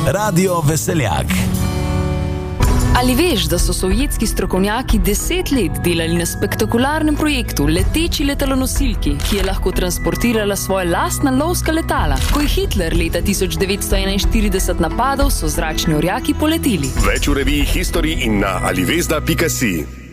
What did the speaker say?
Radio Veseljak. Ali veš, da so sovjetski strokovnjaki 10 let delali na spektakularnem projektu leteči letalonosilki, ki je lahko transportirala svoje lastna lovska letala? Ko je Hitler leta 1941 napadal, so zračni orjaki poleteli. Več v reviji History in na alivezda.si.